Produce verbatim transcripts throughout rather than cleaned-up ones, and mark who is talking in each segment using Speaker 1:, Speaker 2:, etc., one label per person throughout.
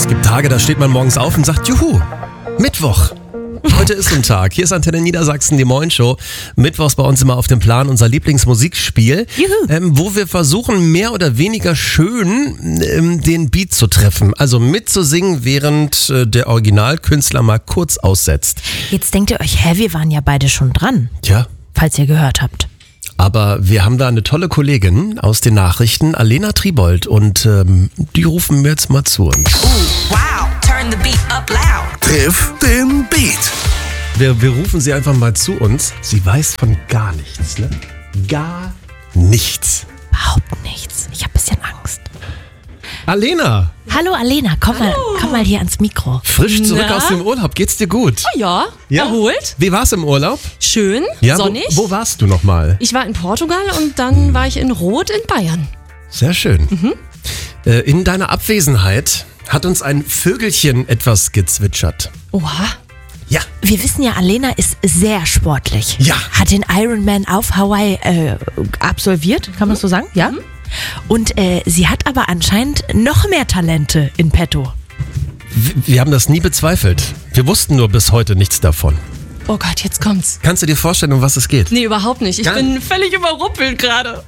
Speaker 1: Es gibt Tage, da steht man morgens auf und sagt, juhu, Mittwoch. Heute ist so ein Tag. Hier ist Antenne Niedersachsen, die Moin Show. Mittwochs bei uns immer auf dem Plan unser Lieblingsmusikspiel, ähm, wo wir versuchen, mehr oder weniger schön ähm, den Beat zu treffen. Also mitzusingen, während äh, der Originalkünstler mal kurz aussetzt.
Speaker 2: Jetzt denkt ihr euch, hä, wir waren ja beide schon dran,
Speaker 1: Tja.
Speaker 2: falls ihr gehört habt.
Speaker 1: Aber wir haben da eine tolle Kollegin aus den Nachrichten, Alena Tribold, und ähm, die rufen mir jetzt mal zu uns.
Speaker 3: Wow, turn the beat up loud.
Speaker 4: Triff den Beat.
Speaker 1: Wir, wir rufen sie einfach mal zu uns. Sie weiß von gar nichts, ne? Gar nichts.
Speaker 2: Überhaupt nichts. Ich habe ein bisschen Angst.
Speaker 1: Alena,
Speaker 2: Hallo Alena, komm mal, komm mal hier ans Mikro.
Speaker 1: frisch zurück
Speaker 5: Na?
Speaker 1: aus dem Urlaub. Geht's dir gut?
Speaker 5: Ja, erholt,
Speaker 1: Wie war's im Urlaub?
Speaker 5: schön,
Speaker 1: Ja,
Speaker 5: sonnig.
Speaker 1: Wo, wo warst du nochmal?
Speaker 5: Ich war in Portugal und dann war ich in Rot in Bayern.
Speaker 1: Sehr schön.
Speaker 5: Mhm.
Speaker 1: Äh, in deiner Abwesenheit hat uns ein Vögelchen etwas gezwitschert.
Speaker 5: Oha.
Speaker 1: Ja.
Speaker 2: Wir wissen ja, Alena ist sehr sportlich.
Speaker 1: Ja.
Speaker 2: Hat den Ironman auf Hawaii äh, absolviert, kann man so sagen? Ja. Und äh, sie hat aber anscheinend noch mehr Talente in petto.
Speaker 1: Wir, wir haben das nie bezweifelt. Wir wussten nur bis heute nichts davon.
Speaker 5: Oh Gott, jetzt kommt's.
Speaker 1: Kannst du dir vorstellen, um was es geht?
Speaker 5: Nee, überhaupt nicht. Ich
Speaker 1: Gar
Speaker 5: bin völlig überrumpelt gerade.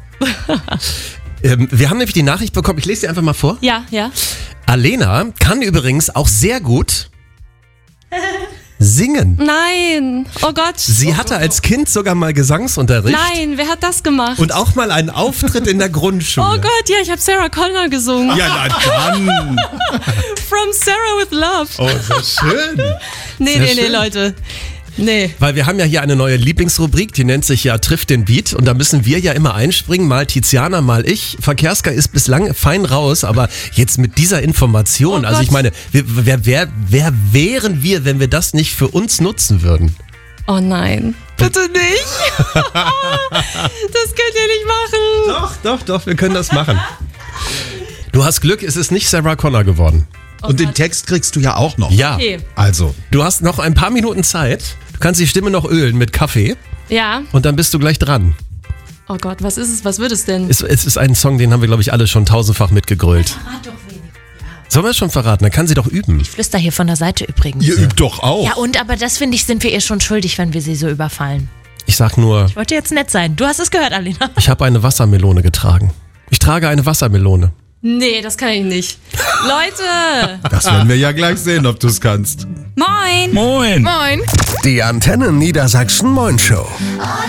Speaker 1: Ähm, wir haben nämlich die Nachricht bekommen, ich lese sie einfach mal vor.
Speaker 5: Ja, ja.
Speaker 1: Alena kann übrigens auch sehr gut singen.
Speaker 5: Nein. Oh Gott.
Speaker 1: Sie hatte als Kind sogar mal Gesangsunterricht.
Speaker 5: Nein, wer hat das gemacht?
Speaker 1: Und auch mal einen Auftritt in der Grundschule.
Speaker 5: Oh Gott, ja, ich habe Sarah Connor gesungen.
Speaker 1: Ja, na dann.
Speaker 5: From Sarah with Love.
Speaker 1: Oh, so schön.
Speaker 5: nee,
Speaker 1: sehr
Speaker 5: nee, nee,
Speaker 1: schön.
Speaker 5: Leute. Nee.
Speaker 1: Weil wir haben ja hier eine neue Lieblingsrubrik, die nennt sich ja Triff den Beat. Und da müssen wir ja immer einspringen, mal Tiziana, mal ich. Verkehrska ist bislang fein raus, aber jetzt mit dieser Information,
Speaker 5: Oh
Speaker 1: also ich
Speaker 5: Gott.
Speaker 1: meine, wer, wer, wer, wer wären wir, wenn wir das nicht für uns nutzen würden?
Speaker 5: Oh nein. Bitte nicht. Das könnt ihr nicht machen.
Speaker 1: Doch, doch, doch, wir können das machen. Du hast Glück, es ist nicht Sarah Connor geworden.
Speaker 4: Und den Text kriegst du ja auch noch.
Speaker 1: Ja,
Speaker 5: Okay.
Speaker 4: Also,
Speaker 1: du hast noch ein paar Minuten Zeit. Du kannst die Stimme noch ölen mit Kaffee
Speaker 5: Ja.
Speaker 1: und dann bist du gleich dran.
Speaker 5: Oh Gott, was ist es? Was wird es denn?
Speaker 1: Es, es ist ein Song, den haben wir, glaube ich, alle schon tausendfach mitgegrölt. Sollen wir es schon verraten? Dann kann sie doch üben.
Speaker 2: Flüster hier von der Seite übrigens.
Speaker 4: ihr übt doch auch.
Speaker 2: Ja, und aber das finde ich, sind wir ihr schon schuldig, wenn wir sie so überfallen.
Speaker 1: Ich sag nur,
Speaker 2: Ich wollte jetzt nett sein. Du hast es gehört, Alena.
Speaker 1: ich habe eine Wassermelone getragen. Ich trage eine Wassermelone.
Speaker 5: Nee, das kann ich nicht. Leute!
Speaker 4: Das werden wir ja gleich sehen, ob du es kannst.
Speaker 3: Moin.
Speaker 4: Moin.
Speaker 3: Moin.
Speaker 4: Die Antenne Niedersachsen Moin Show.